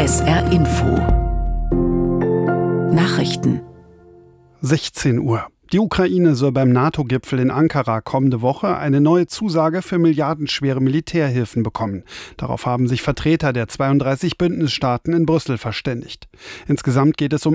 SR Info Nachrichten 16 Uhr. Die Ukraine soll beim NATO-Gipfel in Ankara kommende Woche eine neue Zusage für milliardenschwere Militärhilfen bekommen. Darauf haben sich Vertreter der 32 Bündnisstaaten in Brüssel verständigt. Insgesamt geht es um